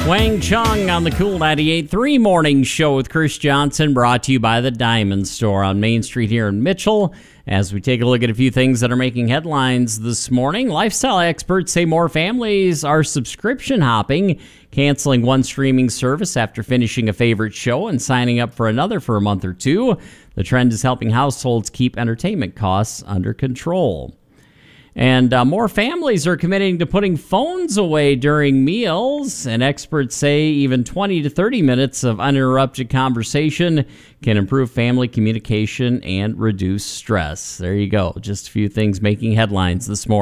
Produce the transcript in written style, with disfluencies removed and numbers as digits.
Wang Chung on the Cool 98.3 Morning Show with Chris Johnson, brought to you by the Diamond Store on Main Street here in Mitchell. As we take a look at a few things that are making headlines this morning, lifestyle experts say more families are subscription hopping, canceling one streaming service after finishing a favorite show and signing up for another for a month or two. The trend is helping households keep entertainment costs under control. And more families are committing to putting phones away during meals. And experts say even 20 to 30 minutes of uninterrupted conversation can improve family communication and reduce stress. There you go. Just a few things making headlines this morning.